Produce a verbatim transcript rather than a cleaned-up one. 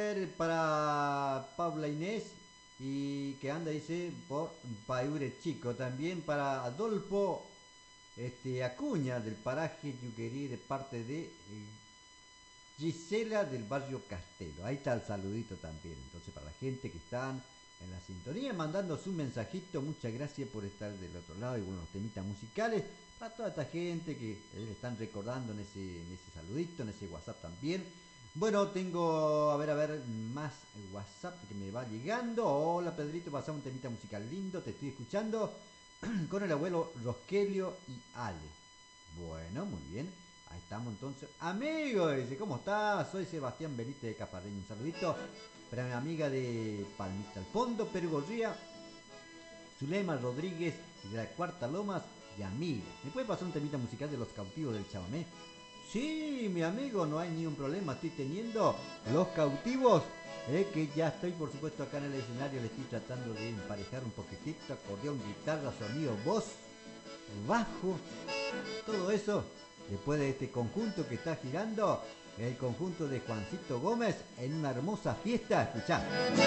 ver para Paula Inés y que anda, dice, por Paiure Chico. También para Adolfo este, Acuña del paraje Yuquerí de parte de eh, Gisela del barrio Castelo. Ahí está el saludito también. Entonces para la gente que están en la sintonía mandando su mensajito, muchas gracias por estar del otro lado y bueno, los temitas musicales. Para toda esta gente que eh, le están recordando en ese, en ese saludito, en ese WhatsApp también. Bueno, tengo, a ver, a ver, más WhatsApp que me va llegando. Hola Pedrito, pasamos un temita musical lindo, te estoy escuchando con el abuelo Rosquelio y Ale. Bueno, muy bien. Ahí estamos entonces. Amigo, dice, ¿cómo estás? Soy Sebastián Benítez de Caparreño. Un saludito para mi amiga de Palmita al Fondo, Perugorría, Zulema Rodríguez y de la Cuarta Lomas y amiga. ¿Me puede pasar un temita musical de los cautivos del Chamamé? Sí, mi amigo, no hay ni un problema. Estoy teniendo los cautivos. Eh, que ya estoy, por supuesto, acá en el escenario. Le estoy tratando de emparejar un poquitito. Acordeón, guitarra, sonido, voz, bajo. Todo eso. Después de este conjunto que está girando. El conjunto de Juancito Gómez en una hermosa fiesta. Escuchá.